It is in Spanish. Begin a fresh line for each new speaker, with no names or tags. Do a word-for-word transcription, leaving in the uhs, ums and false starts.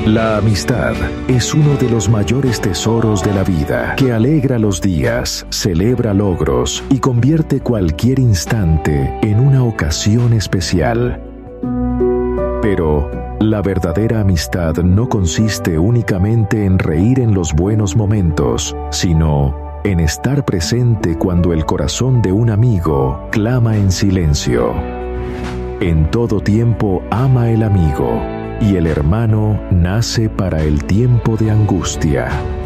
La amistad es uno de los mayores tesoros de la vida, que alegra los días, celebra logros y convierte cualquier instante en una ocasión especial. Pero la verdadera amistad no consiste únicamente en reír en los buenos momentos, sino en estar presente cuando el corazón de un amigo clama en silencio. En todo tiempo ama el amigo, y el hermano nace para el tiempo de angustia.